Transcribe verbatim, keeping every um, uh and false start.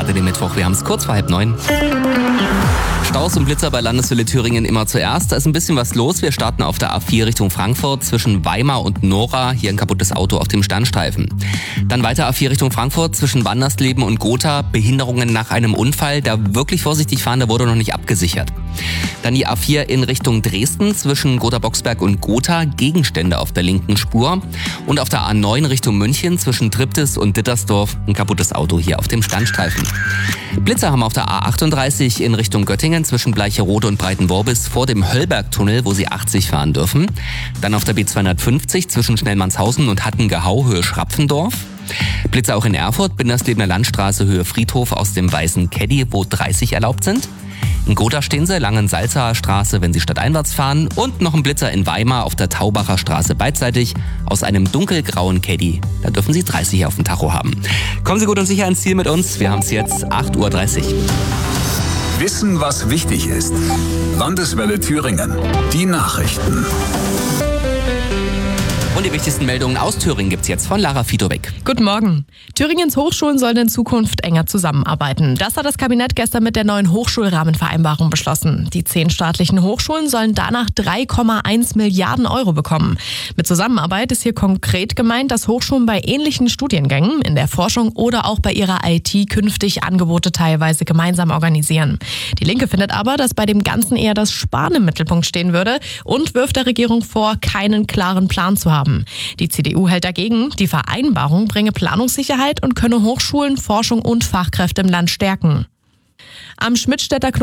gerade den Mittwoch. Wir haben es kurz vor halb neun. Staus und Blitzer bei Landeshölle Thüringen immer zuerst. Da ist ein bisschen was los. Wir starten auf der A vier Richtung Frankfurt zwischen Weimar und Nora. Hier ein kaputtes Auto auf dem Standstreifen. Dann weiter A vier Richtung Frankfurt zwischen Wandersleben und Gotha. Behinderungen nach einem Unfall. Da wirklich vorsichtig fahren, da wurde noch nicht abgesichert. Dann die A vier in Richtung Dresden zwischen Gotha-Boxberg und Gotha. Gegenstände auf der linken Spur. Und auf der A neun Richtung München zwischen Triptis und Dittersdorf. Ein kaputtes Auto hier auf dem Standstreifen. Blitzer haben auf der A achtunddreißig in Richtung Göttingen zwischen Bleicherode und Breitenworbis vor dem Höllbergtunnel, wo sie achtzig fahren dürfen. Dann auf der B zweihundertfünfzig zwischen Schnellmannshausen und Hattengehau Höhe Schrapfendorf. Blitzer auch in Erfurt, Binderslebener Landstraße Höhe Friedhof aus dem weißen Caddy, wo dreißig erlaubt sind. In Gotha stehen sie, Langensalzaer Straße, wenn sie stadteinwärts fahren. Und noch ein Blitzer in Weimar auf der Taubacher Straße beidseitig aus einem dunkelgrauen Caddy. Da dürfen sie dreißig auf dem Tacho haben. Kommen Sie gut und sicher ins Ziel mit uns. Wir haben es jetzt acht Uhr dreißig. Wissen, was wichtig ist. Landeswelle Thüringen. Die Nachrichten. Und die wichtigsten Meldungen aus Thüringen gibt's jetzt von Lara Fitowek. Guten Morgen. Thüringens Hochschulen sollen in Zukunft enger zusammenarbeiten. Das hat das Kabinett gestern mit der neuen Hochschulrahmenvereinbarung beschlossen. Die zehn staatlichen Hochschulen sollen danach drei Komma eins Milliarden Euro bekommen. Mit Zusammenarbeit ist hier konkret gemeint, dass Hochschulen bei ähnlichen Studiengängen, in der Forschung oder auch bei ihrer I T künftig Angebote teilweise gemeinsam organisieren. Die Linke findet aber, dass bei dem Ganzen eher das Sparen im Mittelpunkt stehen würde und wirft der Regierung vor, keinen klaren Plan zu haben. Die C D U hält dagegen, die Vereinbarung bringe Planungssicherheit und könne Hochschulen, Forschung und Fachkräfte im Land stärken. Am Schmidtstädter